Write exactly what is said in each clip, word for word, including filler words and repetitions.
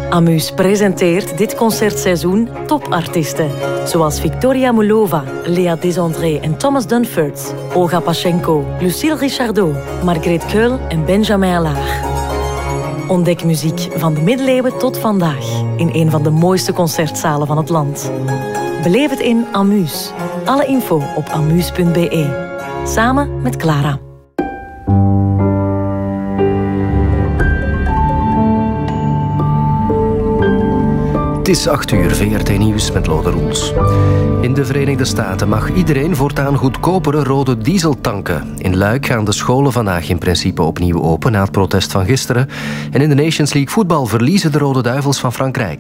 Amus presenteert dit concertseizoen topartiesten, zoals Victoria Mulova, Lea Desandré en Thomas Dunford, Olga Pachenko, Lucille Richardot, Margreet Keul en Benjamin Allard. Ontdek muziek van de middeleeuwen tot vandaag in een van de mooiste concertzalen van het land. Beleef het in Amus. Alle info op amus punt b e. Samen met Clara. Het is acht uur, V R T Nieuws met Lode Roels. In de Verenigde Staten mag iedereen voortaan goedkopere rode diesel tanken. In Luik gaan de scholen vandaag in principe opnieuw open na het protest van gisteren. En in de Nations League voetbal verliezen de Rode Duivels van Frankrijk.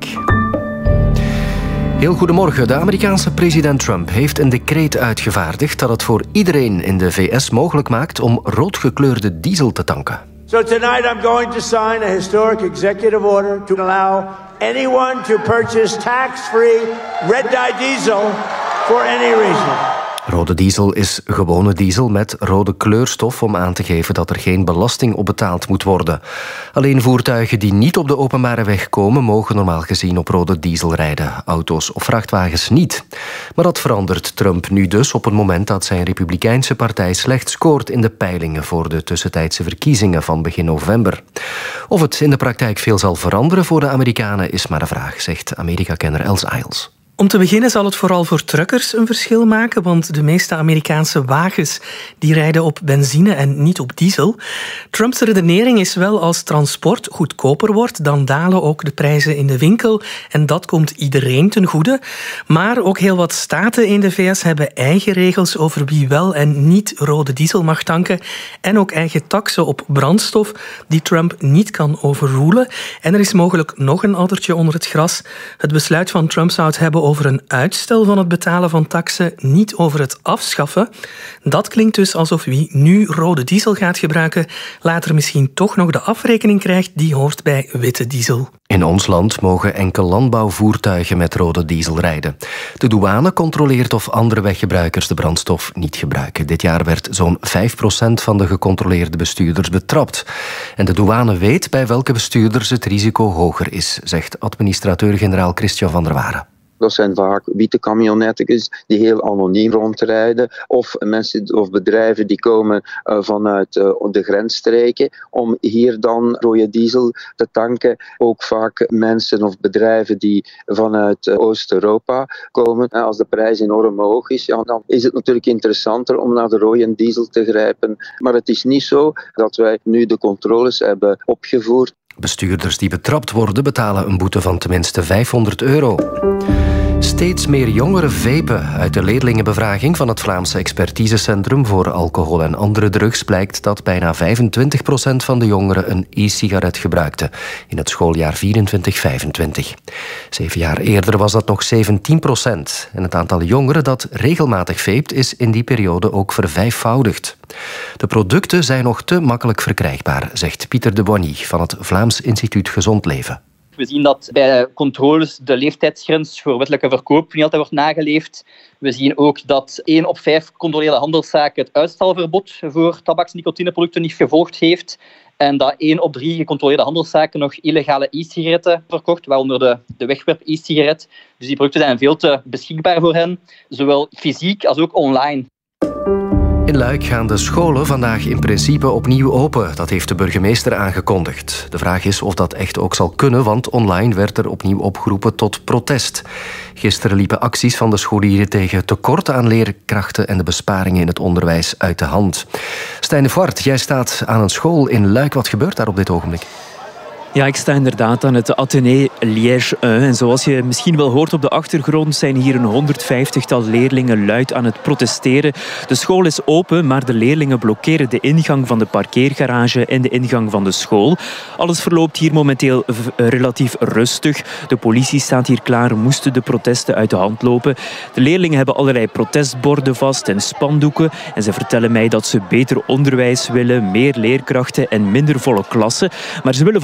Heel goedemorgen. De Amerikaanse president Trump heeft een decreet uitgevaardigd dat het voor iedereen in de V S mogelijk maakt om roodgekleurde diesel te tanken. So tonight I'm going to sign a historic executive order to allow anyone to purchase tax-free red-dye diesel for any reason. Rode diesel is gewone diesel met rode kleurstof om aan te geven dat er geen belasting op betaald moet worden. Alleen voertuigen die niet op de openbare weg komen mogen normaal gezien op rode diesel rijden. Auto's of vrachtwagens niet. Maar dat verandert Trump nu dus op het moment dat zijn Republikeinse partij slecht scoort in de peilingen voor de tussentijdse verkiezingen van begin november. Of het in de praktijk veel zal veranderen voor de Amerikanen is maar de vraag, zegt Amerika-kenner Els Isles. Om te beginnen zal het vooral voor truckers een verschil maken, want de meeste Amerikaanse wagens die rijden op benzine en niet op diesel. Trumps redenering is wel als transport goedkoper wordt, dan dalen ook de prijzen in de winkel en dat komt iedereen ten goede. Maar ook heel wat staten in de V S hebben eigen regels over wie wel en niet rode diesel mag tanken en ook eigen taksen op brandstof die Trump niet kan overrulen. En er is mogelijk nog een addertje onder het gras. Het besluit van Trump zou het hebben over een uitstel van het betalen van taksen, niet over het afschaffen. Dat klinkt dus alsof wie nu rode diesel gaat gebruiken, later misschien toch nog de afrekening krijgt die hoort bij witte diesel. In ons land mogen enkel landbouwvoertuigen met rode diesel rijden. De douane controleert of andere weggebruikers de brandstof niet gebruiken. Dit jaar werd zo'n vijf procent van de gecontroleerde bestuurders betrapt. En de douane weet bij welke bestuurders het risico hoger is, zegt administrateur-generaal Christian van der Waren. Dat zijn vaak witte camionetjes die heel anoniem rondrijden. Of mensen of bedrijven die komen uh, vanuit uh, de grensstreken om hier dan rode diesel te tanken. Ook vaak mensen of bedrijven die vanuit uh, Oost-Europa komen. En als de prijs enorm hoog is, ja, dan is het natuurlijk interessanter om naar de rode diesel te grijpen. Maar het is niet zo dat wij nu de controles hebben opgevoerd. Bestuurders die betrapt worden betalen een boete van tenminste vijfhonderd euro. Steeds meer jongeren vapen. Uit de leerlingenbevraging van het Vlaamse Expertisecentrum voor alcohol en andere drugs blijkt dat bijna vijfentwintig procent van de jongeren een e-sigaret gebruikte in het schooljaar vierentwintig vijfentwintig. Zeven jaar eerder was dat nog zeventien procent. En het aantal jongeren dat regelmatig vape is in die periode ook vervijfvoudigd. De producten zijn nog te makkelijk verkrijgbaar, zegt Pieter de Boigny van het Vlaams Instituut Gezond Leven. We zien dat bij controles de leeftijdsgrens voor wettelijke verkoop niet altijd wordt nageleefd. We zien ook dat één op vijf gecontroleerde handelszaken het uitstalverbod voor tabaks-nicotineproducten niet gevolgd heeft. En dat één op drie gecontroleerde handelszaken nog illegale e-sigaretten verkocht, waaronder de, de wegwerp-e-sigaret. Dus die producten zijn veel te beschikbaar voor hen, zowel fysiek als ook online. In Luik gaan de scholen vandaag in principe opnieuw open. Dat heeft de burgemeester aangekondigd. De vraag is of dat echt ook zal kunnen, want online werd er opnieuw opgeroepen tot protest. Gisteren liepen acties van de scholieren tegen tekorten aan leerkrachten en de besparingen in het onderwijs uit de hand. Stijn de Voort, jij staat aan een school in Luik. Wat gebeurt daar op dit ogenblik? Ja, ik sta inderdaad aan het Athénée Liège één. En zoals je misschien wel hoort op de achtergrond zijn hier een honderdvijftigtal leerlingen luid aan het protesteren. De school is open, maar de leerlingen blokkeren de ingang van de parkeergarage en de ingang van de school. Alles verloopt hier momenteel relatief rustig. De politie staat hier klaar, moesten de protesten uit de hand lopen. De leerlingen hebben allerlei protestborden vast en spandoeken. En ze vertellen mij dat ze beter onderwijs willen, meer leerkrachten en minder volle klassen. Maar ze willen vooral dat de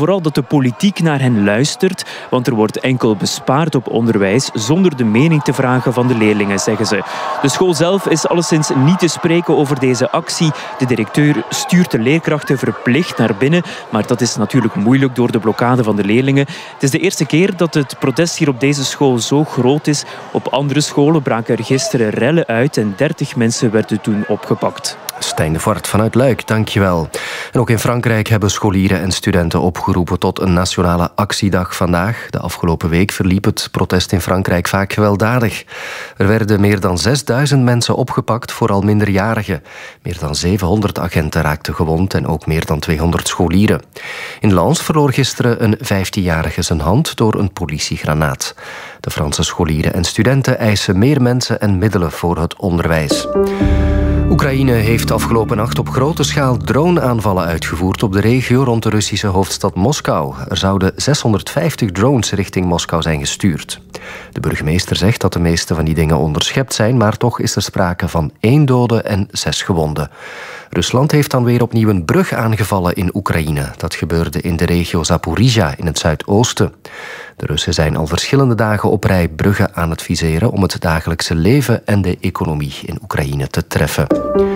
de politiek naar hen luistert, want er wordt enkel bespaard op onderwijs zonder de mening te vragen van de leerlingen, zeggen ze. De school zelf is alleszins niet te spreken over deze actie. De directeur stuurt de leerkrachten verplicht naar binnen, maar dat is natuurlijk moeilijk door de blokkade van de leerlingen. Het is de eerste keer dat het protest hier op deze school zo groot is. Op andere scholen braken er gisteren rellen uit en dertig mensen werden toen opgepakt. Stijn de Voort vanuit Luik, dankjewel. En ook in Frankrijk hebben scholieren en studenten opgeroepen tot een nationale actiedag vandaag. De afgelopen week verliep het protest in Frankrijk vaak gewelddadig. Er werden meer dan zesduizend mensen opgepakt, vooral minderjarigen. Meer dan zevenhonderd agenten raakten gewond en ook meer dan tweehonderd scholieren. In Lens verloor gisteren een vijftienjarige zijn hand door een politiegranaat. De Franse scholieren en studenten eisen meer mensen en middelen voor het onderwijs. Oekraïne heeft afgelopen nacht op grote schaal drone-aanvallen uitgevoerd op de regio rond de Russische hoofdstad Moskou. Er zouden zeshonderdvijftig drones richting Moskou zijn gestuurd. De burgemeester zegt dat de meeste van die dingen onderschept zijn, maar toch is er sprake van één dode en zes gewonden. Rusland heeft dan weer opnieuw een brug aangevallen in Oekraïne. Dat gebeurde in de regio Zaporizhia in het zuidoosten. De Russen zijn al verschillende dagen op rij bruggen aan het viseren om het dagelijkse leven en de economie in Oekraïne te treffen.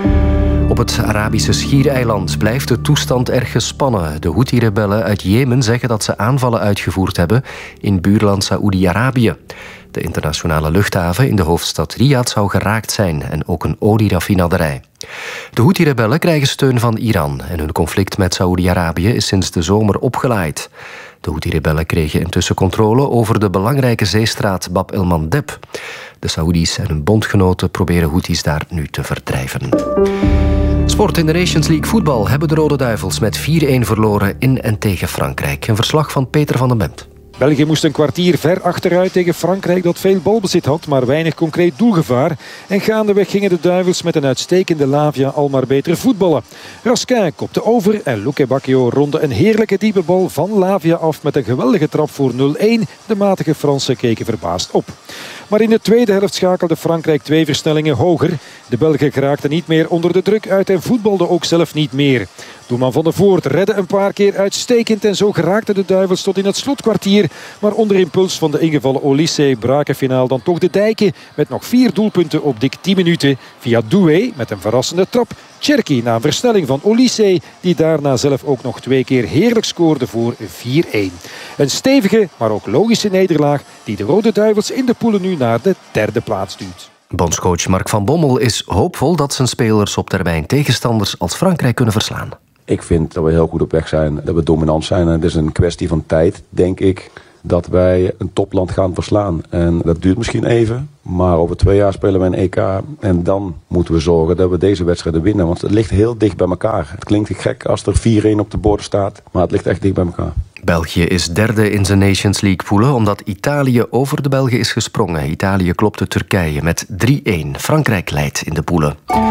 Op het Arabische Schiereiland blijft de toestand erg gespannen. De Houthi-rebellen uit Jemen zeggen dat ze aanvallen uitgevoerd hebben in buurland Saoedi-Arabië. De internationale luchthaven in de hoofdstad Riyadh zou geraakt zijn en ook een olieraffinaderij. De Houthi-rebellen krijgen steun van Iran en hun conflict met Saoedi-Arabië is sinds de zomer opgelaaid. De Houthi-rebellen kregen intussen controle over de belangrijke zeestraat Bab el-Mandeb. De Saoedi's en hun bondgenoten proberen Houthis daar nu te verdrijven. Sport in de Nations League voetbal hebben de Rode Duivels met vier-een verloren in en tegen Frankrijk. Een verslag van Peter van den Bemt. België moest een kwartier ver achteruit tegen Frankrijk dat veel balbezit had, maar weinig concreet doelgevaar. En gaandeweg gingen de Duivels met een uitstekende Lavia al maar beter voetballen. Raskin kopte over en Luque Bacchio ronde een heerlijke diepe bal van Lavia af met een geweldige trap voor nul-een. De matige Fransen keken verbaasd op. Maar in de tweede helft schakelde Frankrijk twee versnellingen hoger. De Belgen geraakten niet meer onder de druk uit en voetbalden ook zelf niet meer. Doelman Van de Voort redde een paar keer uitstekend en zo geraakten de Duivels tot in het slotkwartier. Maar onder impuls van de ingevallen Olysee braken finaal dan toch de dijken met nog vier doelpunten op dik tien minuten via Doué met een verrassende trap. Cherki na een versnelling van Olysee die daarna zelf ook nog twee keer heerlijk scoorde voor vier-een. Een stevige, maar ook logische nederlaag die de Rode Duivels in de poelen nu naar de derde plaats duwt. Bondscoach Mark van Bommel is hoopvol dat zijn spelers op termijn tegenstanders als Frankrijk kunnen verslaan. Ik vind dat we heel goed op weg zijn, dat we dominant zijn. Het is een kwestie van tijd, denk ik, dat wij een topland gaan verslaan. En dat duurt misschien even, maar over twee jaar spelen we een E K. En dan moeten we zorgen dat we deze wedstrijden winnen. Want het ligt heel dicht bij elkaar. Het klinkt gek als er vier-een op de borden staat, maar het ligt echt dicht bij elkaar. België is derde in zijn Nations League poelen omdat Italië over de Belgen is gesprongen. Italië klopte Turkije met drie-een. Frankrijk leidt in de poelen.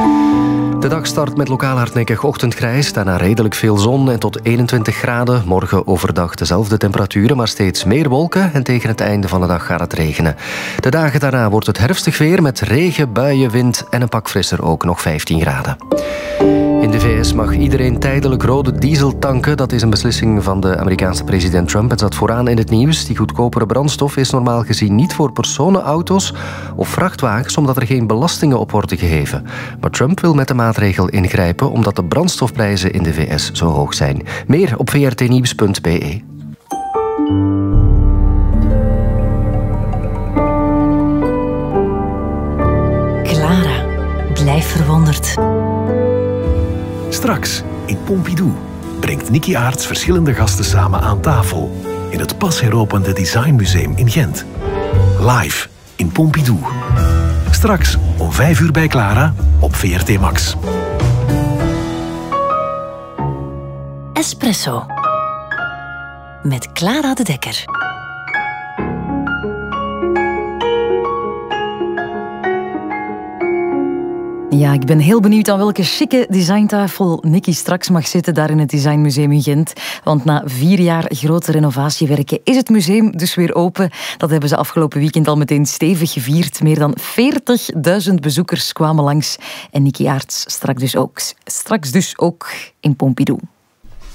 De dag start met lokaal hardnekkig ochtendgrijs, daarna redelijk veel zon en tot eenentwintig graden. Morgen overdag dezelfde temperaturen, maar steeds meer wolken en tegen het einde van de dag gaat het regenen. De dagen daarna wordt het herfstig weer met regen, buien, wind en een pak frisser ook nog vijftien graden. In de V S mag iedereen tijdelijk rode diesel tanken. Dat is een beslissing van de Amerikaanse president Trump. Het zat vooraan in het nieuws. Die goedkopere brandstof is normaal gezien niet voor personenauto's of vrachtwagens, omdat er geen belastingen op worden geheven. Maar Trump wil met de maatregel ingrijpen omdat de brandstofprijzen in de V S zo hoog zijn. Meer op v r t nieuws punt b e. Clara, blijf verwonderd. Straks, in Pompidou, brengt Nicky Aarts verschillende gasten samen aan tafel in het pas heropende Designmuseum in Gent. Live in Pompidou. Straks om vijf uur bij Clara op V R T Max. Espresso. Met Clara de Dekker. Ja, ik ben heel benieuwd aan welke chique designtafel Nicky straks mag zitten daar in het Designmuseum in Gent. Want na vier jaar grote renovatiewerken is het museum dus weer open. Dat hebben ze afgelopen weekend al meteen stevig gevierd. Meer dan veertigduizend bezoekers kwamen langs. En Nicky Aarts straks dus ook, straks dus ook in Pompidou.